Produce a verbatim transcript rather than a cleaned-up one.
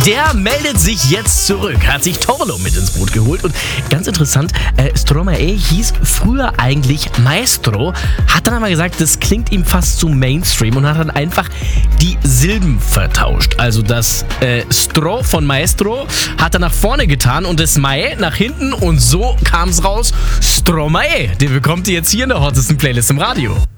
Der meldet sich jetzt zurück, hat sich Torlo mit ins Boot geholt und ganz interessant, äh, Stromae hieß früher eigentlich Maestro, hat dann aber gesagt, das klingt ihm fast zu Mainstream und hat dann einfach die Silben vertauscht. Also das äh, Stro von Maestro hat er nach vorne getan und das Mae nach hinten und so kam es raus, Stromae. Den bekommt ihr jetzt hier in der hottesten Playlist im Radio.